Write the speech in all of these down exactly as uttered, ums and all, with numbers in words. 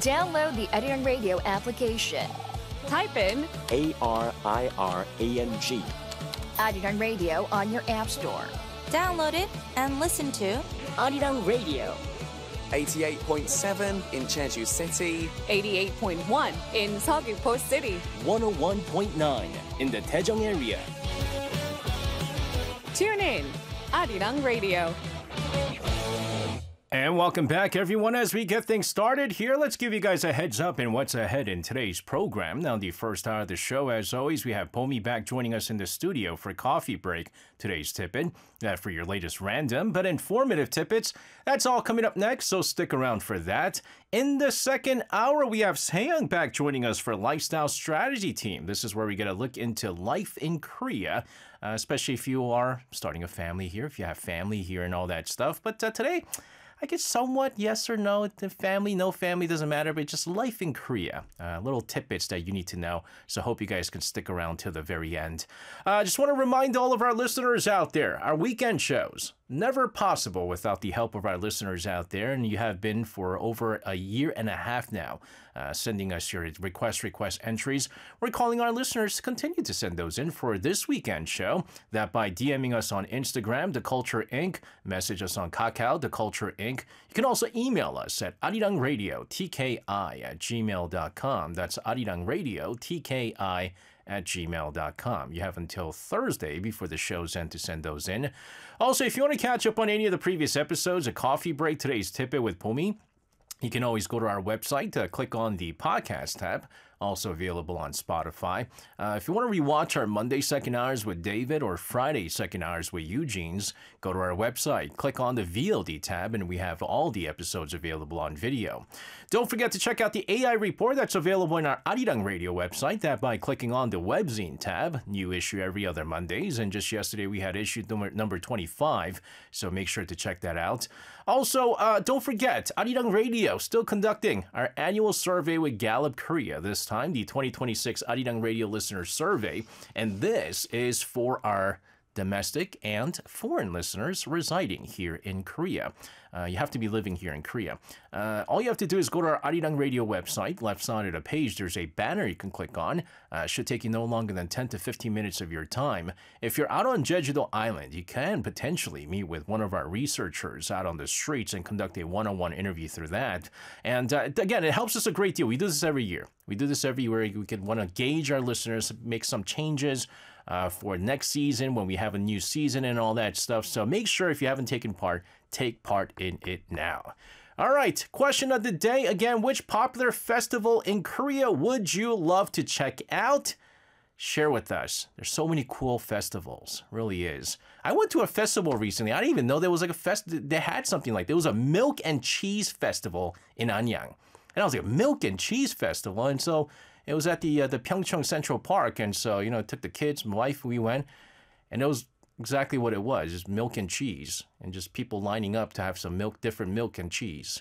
Download the Arirang Radio application. Type in A R I R A N G. Arirang Radio on your app store. Download it and listen to Arirang Radio. eighty-eight point seven in Jeju City. eighty-eight point one in Seogwipo City. one oh one point nine in the Daejeong area. Tune in, Arirang Radio. And welcome back, everyone. As we get things started here, let's give you guys a heads up in what's ahead in today's program. Now, the first hour of the show, as always, we have Pomi back joining us in the studio for Coffee Break. Today's Tippet, uh, for your latest random but informative tidbits. That's all coming up next, so stick around for that. In the second hour, we have Seyoung back joining us for Lifestyle Strategy Team. This is where we get a look into life in Korea, uh, especially if you are starting a family here, if you have family here and all that stuff. But uh, today, I guess somewhat yes or no. The family, no family, doesn't matter, but just life in Korea. Uh, little tidbits that you need to know. So hope you guys can stick around till the very end. I uh, just want to remind all of our listeners out there, our weekend shows, never possible without the help of our listeners out there. And you have been for over a year and a half now, uh, sending us your request, request entries. We're calling our listeners to continue to send those in for this weekend show. That by DMing us on Instagram, The Culture Incorporated, message us on Kakao, The Culture Incorporated. You can also email us at arirangradio, T K I at gmail dot com. That's arirangradio, T K I at gmail dot com. You have until Thursday before the show's end to send those in. Also, if you want to catch up on any of the previous episodes, a coffee break, today's Tippet with Pomi, you can always go to our website, uh, click on the podcast tab, also available on Spotify. Uh, if you want to rewatch our Monday second hours with David or Friday second hours with Eugene's, go to our website, click on the V O D tab, and we have all the episodes available on video. Don't forget to check out the A I report that's available in our Arirang Radio website, that by clicking on the webzine tab, new issue every other Mondays, and just yesterday we had issue number, number twenty-five, so make sure to check that out. Also, uh, don't forget, Arirang Radio still conducting our annual survey with Gallup Korea, this time the twenty twenty-six Arirang Radio Listener Survey, and this is for our domestic and foreign listeners residing here in Korea. Uh, you have to be living here in Korea. Uh, all you have to do is go to our Arirang Radio website. Left side of the page, there's a banner you can click on. Uh, it should take you no longer than ten to fifteen minutes of your time. If you're out on Jeju-do Island, you can potentially meet with one of our researchers out on the streets and conduct a one-on-one interview through that. And uh, again, it helps us a great deal. We do this every year. We do this every year. We can want to gauge our listeners, make some changes uh, for next season when we have a new season and all that stuff. So make sure if you haven't taken part, take part in it now. All right, question of the day. Again, which popular festival in Korea would you love to check out? Share with us. There's so many cool festivals. Really is. I went to a festival recently. I didn't even know there was like a fest. They had something like, there was a milk and cheese festival in Anyang. And I was like, a milk and cheese festival. And so it was at the uh, the Pyeongchang Central Park. And so, you know, I took the kids, my wife, we went. And it was exactly what it was, just milk and cheese. And just people lining up to have some milk, different milk and cheese.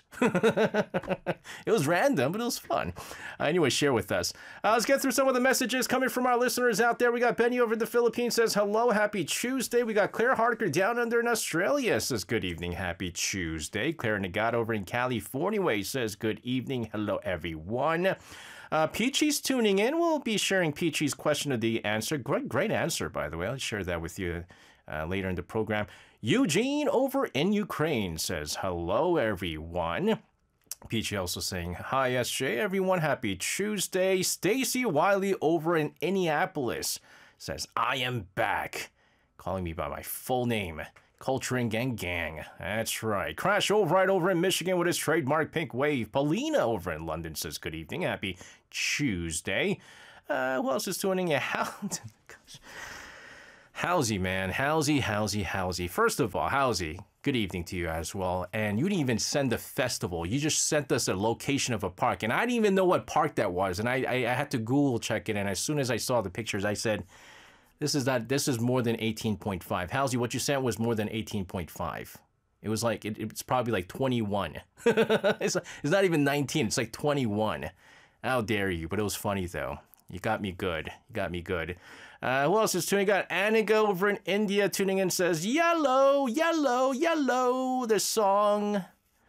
It was random, but it was fun. Uh, anyway, share with us. Uh, let's get through some of the messages coming from our listeners out there. We got Benny over in the Philippines, says, hello, happy Tuesday. We got Claire Harker down under in Australia, says, good evening, happy Tuesday. Claire Nagat over in California way says, good evening, hello, everyone. Uh, Peachy's tuning in. We'll be sharing Peachy's question of the answer. Great, great answer, by the way. I'll share that with you uh, later in the program. Eugene over in Ukraine says, hello, everyone. Peachy also saying, hi, S J, everyone. Happy Tuesday. Stacy Wiley over in Indianapolis says, I am back. Calling me by my full name. Culturing Gang Gang. That's right. Crash over right over in Michigan with his trademark pink wave. Paulina over in London says, good evening. Happy Tuesday. Uh, who else is tuning in? How- Gosh. Howsy, man. Howsy, Howsy, Howsy. First of all, Howsy, good evening to you as well. And you didn't even send a festival. You just sent us a location of a park. And I didn't even know what park that was. And I, I, I had to Google check it. And as soon as I saw the pictures, I said, this is not, this is more than eighteen point five. Howsy, what you sent was more than eighteen point five. It was like, it, it's probably like twenty-one. it's, it's not even nineteen. It's like twenty-one. How dare you? But it was funny, though. You got me good. You got me good. Uh, who else is tuning? Got Anika over in India tuning in, says, yellow, yellow, yellow, the song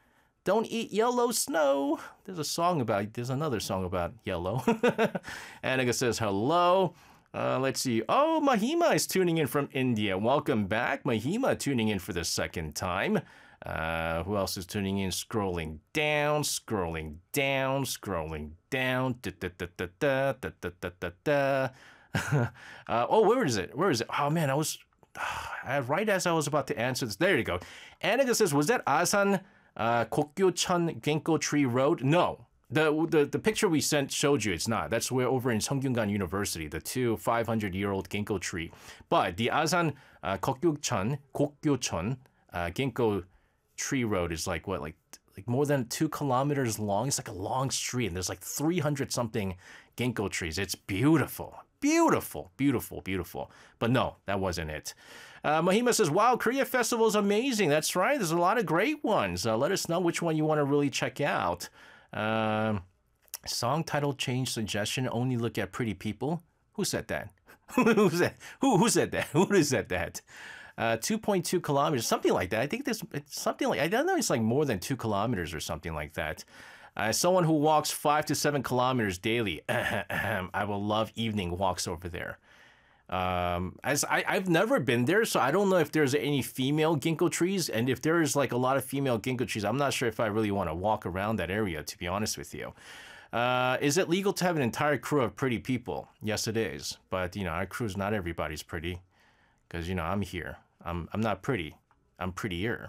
Don't eat yellow snow. There's a song about, there's another song about yellow. Annika says hello. Uh, let's see. Oh, Mahima is tuning in from India. Welcome back. Mahima tuning in for the second time. Uh, who else is tuning in? Scrolling down, scrolling down, scrolling down. Da, da, da, da, da, da, da, da, da, da. uh, oh, where is it? Where is it? Oh, man, I was... Uh, right as I was about to answer this. There you go. Annika says, was that Asan uh, Kokyo-chun Genko Tree Road? No. The, the the picture we sent showed you it's not. That's where over in Seonggyungan University, the two five hundred year old Ginkgo tree. But the Asan uh, Kokyo-chun, Kokyo-chun uh, Ginkgo Tree Road is like what, like like more than two kilometers long. It's like a long street, and there's like three hundred something Ginkgo trees. It's beautiful, beautiful, beautiful, beautiful. But no, that wasn't it. Uh, Mahima says, wow, Korea Festival is amazing. That's right. There's a lot of great ones. Uh, let us know which one you want to really check out. Um, song title change suggestion, only look at pretty people. Who said that? who said who who said that? Who said that? Uh, two point two kilometers, something like that. I think there's it's something like, I don't know, it's like more than two kilometers or something like that. Uh, someone who walks five to seven kilometers daily. I will love evening walks over there. Um, as I, I've never been there, so I don't know if there's any female ginkgo trees, and if there is like a lot of female ginkgo trees, I'm not sure if I really want to walk around that area, to be honest with you. Uh, is it legal to have an entire crew of pretty people? Yes, it is. But, you know, our crew's not everybody's pretty, because, you know, I'm here. I'm, I'm not pretty. I'm prettier.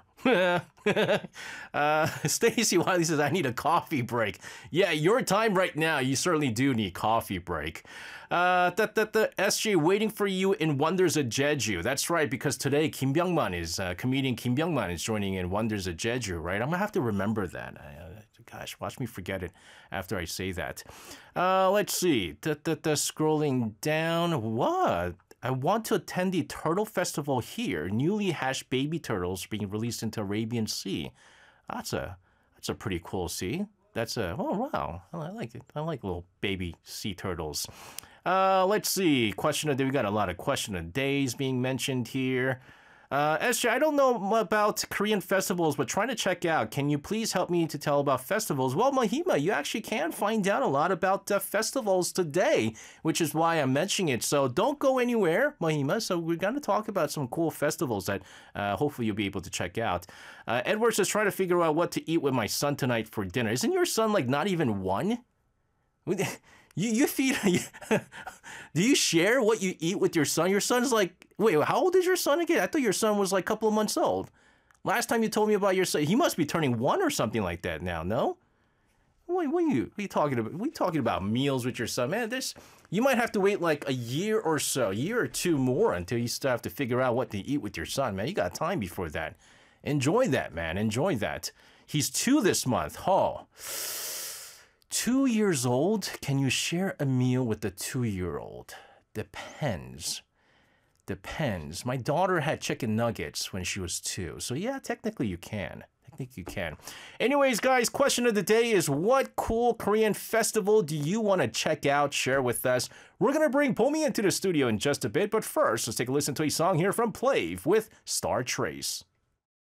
uh, Stacy Wiley says, I need a coffee break. Yeah, your time right now, you certainly do need coffee break. Uh, the, the, the S J waiting for you in Wonders of Jeju. That's right, because today Kim Byung-man is, uh, comedian Kim Byung-man is joining in Wonders of Jeju, right? I'm gonna have to remember that. Uh, gosh, watch me forget it after I say that. Uh, let's see. The, the, the scrolling down. What? I want to attend the Turtle Festival here. Newly hatched baby turtles being released into Arabian Sea. That's a that's a pretty cool sea. That's a oh wow. I like it. I like little baby sea turtles. Uh, let's see. Question of the day. We got a lot of question of days being mentioned here. Uh, S J, I don't know about Korean festivals, but trying to check out. Can you please help me to tell about festivals? Well, Mahima, you actually can find out a lot about uh, festivals today, which is why I'm mentioning it. So don't go anywhere, Mahima. So we're going to talk about some cool festivals that uh, hopefully you'll be able to check out. Uh, Edward says, trying to figure out what to eat with my son tonight for dinner. Isn't your son like not even one? You you feed, do you share what you eat with your son? Your son's like, wait, how old is your son again? I thought your son was like a couple of months old. Last time you told me about your son, he must be turning one or something like that now, no? What, what, are, you, what are you talking about? What are you talking about meals with your son? Man, this, you might have to wait like a year or so, a year or two more until you start to figure out what to eat with your son, man. You got time before that. Enjoy that, man. Enjoy that. He's two this month. Oh. Two years old? Can you share a meal with a two-year-old? Depends. Depends. My daughter had chicken nuggets when she was two. So yeah, technically you can. Technically you can. Anyways, guys, question of the day is, what cool Korean festival do you want to check out? Share with us. We're going to bring Pomi into the studio in just a bit. But first, let's take a listen to a song here from Plave with Star Trace.